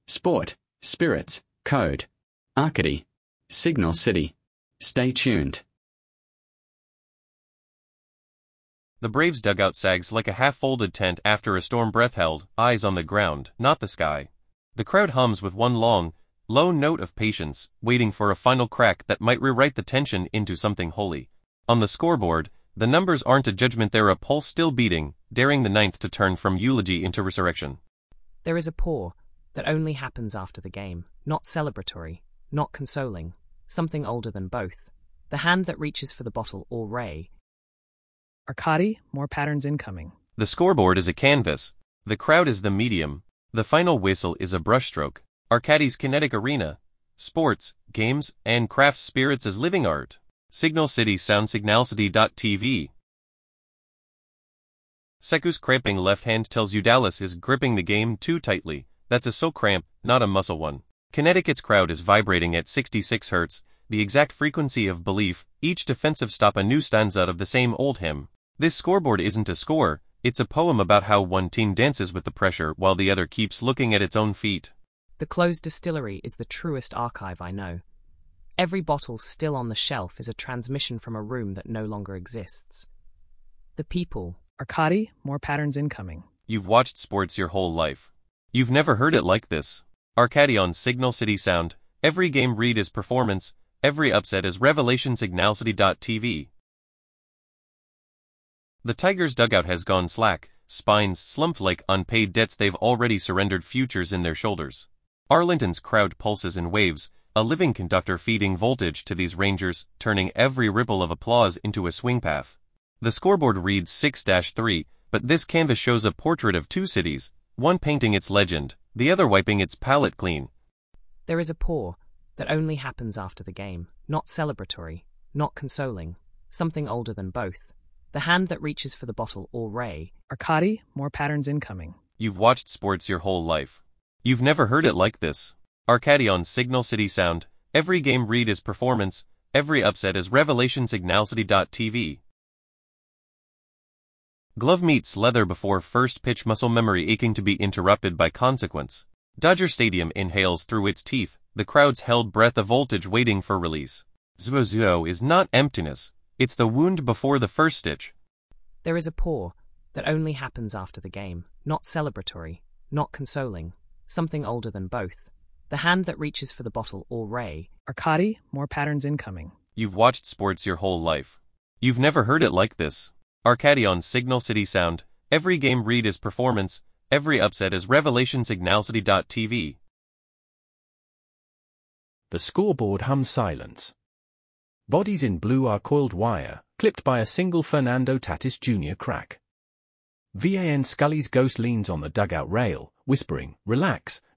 Sport, Spirits, Code, Arcady, Signal City. Stay tuned. The Braves' dugout sags like a half-folded tent after a storm breath held, eyes on the ground, not the sky. The crowd hums with one long, low note of patience, waiting for a final crack that might rewrite the tension into something holy. On the scoreboard, the numbers aren't a judgment, they're a pulse still beating, daring the ninth to turn from eulogy into resurrection. There is a pour that only happens after the game, not celebratory, not consoling, something older than both. The hand that reaches for the bottle or ray. Arcady, more patterns incoming. The scoreboard is a canvas. The crowd is the medium. The final whistle is a brushstroke. Arcady's kinetic arena. Sports, games, and craft spirits as living art. Signal City Sound Signalcity.tv. Seku's cramping left hand tells you Dallas is gripping the game too tightly. That's a so cramp, not a muscle one. Connecticut's crowd is vibrating at 66 Hz, the exact frequency of belief, each defensive stop a new stanza of the same old hymn. This scoreboard isn't a score, it's a poem about how one team dances with the pressure while the other keeps looking at its own feet. The closed distillery is the truest archive I know. Every bottle still on the shelf is a transmission from a room that no longer exists. The people. Arcady, more patterns incoming. You've watched sports your whole life. You've never heard it like this. Arcady on Signal City Sound. Every game read is performance, every upset is revelation. Signalcity.tv. The Tigers' dugout has gone slack, spines slumped like unpaid debts, they've already surrendered futures in their shoulders. Arlington's crowd pulses in waves, a living conductor feeding voltage to these Rangers, turning every ripple of applause into a swing path. The scoreboard reads 6-3, but this canvas shows a portrait of two cities, one painting its legend, the other wiping its palette clean. There is a pour that only happens after the game, not celebratory, not consoling, something older than both. The hand that reaches for the bottle or ray. Arcady, more patterns incoming. You've watched sports your whole life. You've never heard it like this. Arcady on Signal City Sound. Every game read is performance, every upset is revelation. Signalcity.tv. Glove meets leather before first pitch, muscle memory aching to be interrupted by consequence. Dodger Stadium inhales through its teeth, the crowd's held breath, a voltage waiting for release. Zuo is not emptiness, it's the wound before the first stitch. There is a pour that only happens after the game, not celebratory, not consoling, something older than both. The hand that reaches for the bottle or ray. Arcady, more patterns incoming. You've watched sports your whole life. You've never heard it like this. Arcady on Signal City Sound. Every game read is performance, every upset is revelation. Signalcity.tv. The scoreboard hums silence. Bodies in blue are coiled wire, clipped by a single Fernando Tatis Jr. crack. Van Scully's ghost leans on the dugout rail, whispering, "Relax,